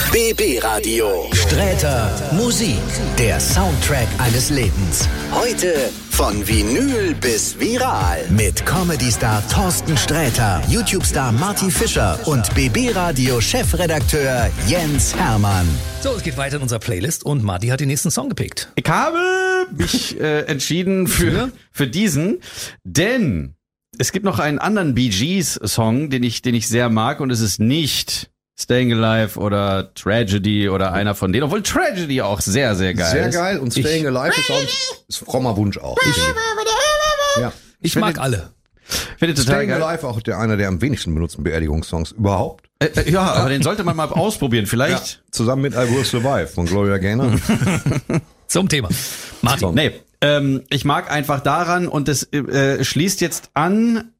BB Radio. Sträter Musik, der Soundtrack eines Lebens. Heute von Vinyl bis viral. Mit Comedy-Star Thorsten Sträter, YouTube-Star Marty Fischer und BB Radio Chefredakteur Jens Hermann. So, es geht weiter in unserer Playlist und Marty hat den nächsten Song gepickt. Ich habe mich entschieden für diesen, denn es gibt noch einen anderen Bee Gees Song, den ich sehr mag, und es ist nicht Staying Alive oder Tragedy oder einer von denen, obwohl Tragedy auch sehr, sehr geil ist. Sehr geil, und Staying Alive ist frommer Wunsch auch. Ich mag alle. Finde total Staying geil. Alive auch einer der am wenigsten benutzten Beerdigungssongs überhaupt. Ja, aber den sollte man mal ausprobieren, vielleicht. Zusammen mit I Will Survive von Gloria Gaynor. Zum Thema. Marty. Nee, ich mag einfach daran, und das schließt jetzt an,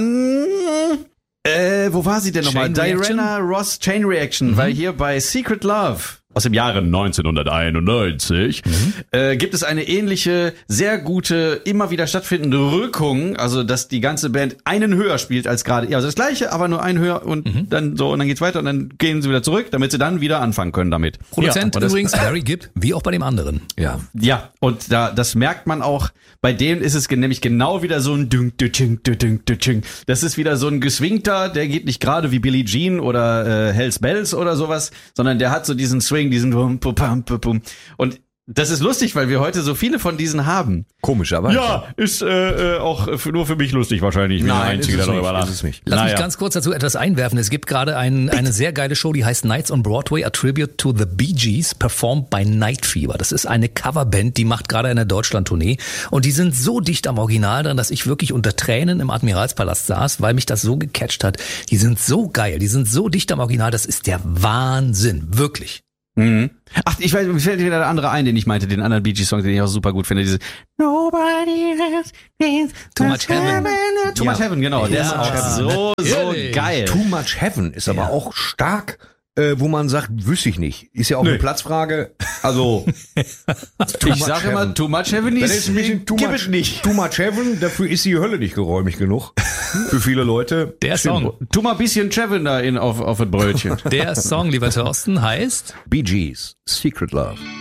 wo war sie denn nochmal? Diana Ross Chain Reaction, weil hier bei Secret Love aus dem Jahre 1991 gibt es eine ähnliche, sehr gute, immer wieder stattfindende Rückung, also dass die ganze Band einen höher spielt als gerade, also das gleiche, aber nur einen höher, und dann so, und dann geht's weiter und dann gehen sie wieder zurück, damit sie dann wieder anfangen können damit. Produzent ja, übrigens Barry Gibb, wie auch bei dem anderen. Ja, und das merkt man auch, bei denen ist es nämlich genau wieder so ein Ding, Ding, Ding, Ding. Das ist wieder so ein geswingter, der geht nicht gerade wie Billie Jean oder Hells Bells oder sowas, sondern der hat so diesen Swing, diesen Bum, Bum, Bum, Bum. Und das ist lustig, weil wir heute so viele von diesen haben. Komischerweise. Ja, ist auch nur für mich lustig wahrscheinlich. Nein, Einzige, ist der es darüber nicht, lacht. ist es nicht. Lass mich ganz kurz dazu etwas einwerfen. Es gibt gerade eine sehr geile Show, die heißt Nights on Broadway, a Tribute to the Bee Gees, performed by Night Fever. Das ist eine Coverband, die macht gerade eine Deutschland-Tournee. Und die sind so dicht am Original dran, dass ich wirklich unter Tränen im Admiralspalast saß, weil mich das so gecatcht hat. Die sind so geil, die sind so dicht am Original, das ist der Wahnsinn. Wirklich. Mhm. Ach, ich weiß, mir fällt wieder der andere ein, den ich meinte, den anderen Bee Gees Song, den ich auch super gut finde, diese Nobody has been Too Much Heaven. Too Much Heaven, genau. Der ist auch so geil. Too Much Heaven ist aber auch stark, wo man sagt, wüsste ich nicht. Ist ja auch eine Platzfrage. Also, Ich sage immer, Too Much Heaven das ist ein bisschen gibt es nicht. Too Much Heaven, dafür ist die Hölle nicht geräumig genug. Für viele Leute. Der Song. Tu mal ein bisschen Chevin da auf ein Brötchen. Der Song, lieber Thorsten, heißt Bee Gees, Secret Love.